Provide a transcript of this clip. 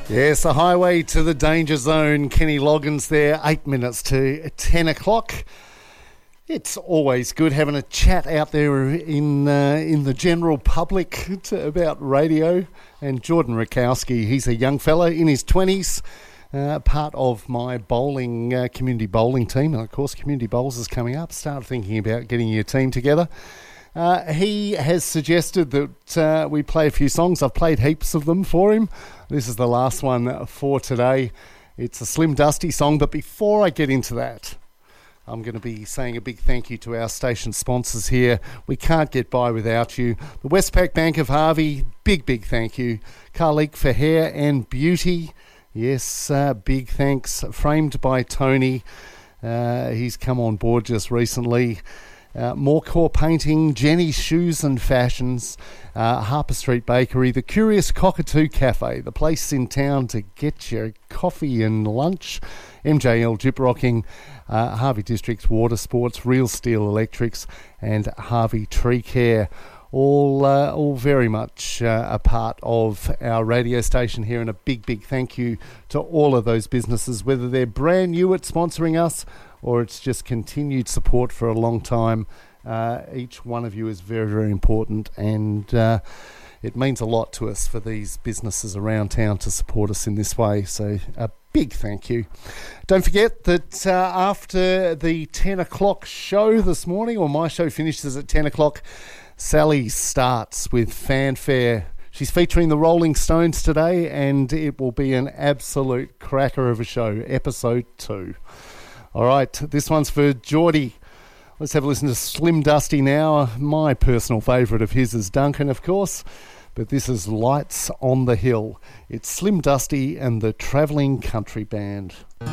Yes, a highway to the danger zone. Kenny Loggins there, 8 minutes to 10 o'clock. It's always good having a chat out there in the general public about radio. And Jordan Rakowski, he's a young fella in his 20s, part of my bowling community bowling team. And of course, Community Bowls is coming up. Start thinking about getting your team together. He has suggested that we play a few songs. I've played heaps of them for him. This is the last one for today. It's a Slim Dusty song, but before I get into that, I'm going to be saying a big thank you to our station sponsors here. We can't get by without you. The Westpac Bank of Harvey, big thank you. Carleek for hair and beauty. Yes, big thanks. Framed by Tony. He's come on board just recently. Morecore Painting, Jenny's Shoes and Fashions, Harper Street Bakery, the Curious Cockatoo Cafe, the place in town to get your coffee and lunch, MJL Gyprocking, Harvey District's Water Sports, Real Steel Electrics, and Harvey Tree Care. All very much a part of our radio station here, and a big thank you to all of those businesses, whether they're brand new at sponsoring us or it's just continued support for a long time. Each one of you is very important, and it means a lot to us for these businesses around town to support us in this way. So a big thank you. Don't forget that after the 10 o'clock show this morning, or my show finishes at 10 o'clock, Sally starts with Fanfare. She's featuring the Rolling Stones today, and it will be an absolute cracker of a show, episode 2. All right, this one's for Geordie. Let's have a listen to Slim Dusty now. My personal favourite of his is Duncan, of course, but this is Lights on the Hill. It's Slim Dusty and the Travelling Country Band.